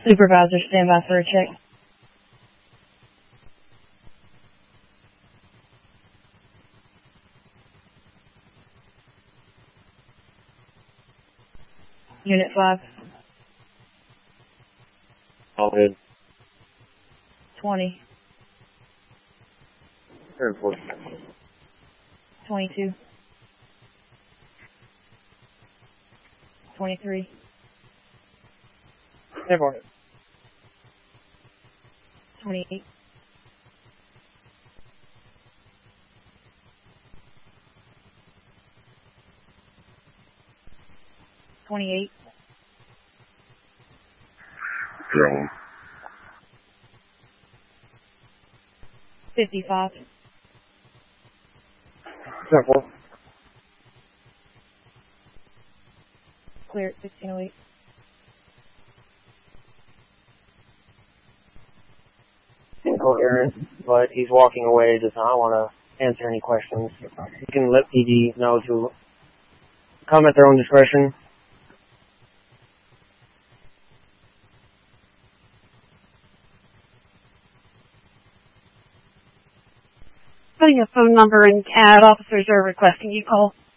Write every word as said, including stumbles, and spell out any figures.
Supervisor, stand by for a check. Unit five. All good. twenty. Very four. twenty-two. twenty-three. Everyone. twenty-eight. twenty-eight. Drone. fifty-five. Ten four. Clear at sixteen oh eight. Call Aaron, but he's walking away. Does not want to answer any questions. You can let P D know to come at their own discretion. Putting a phone number in C A D, officers are requesting you call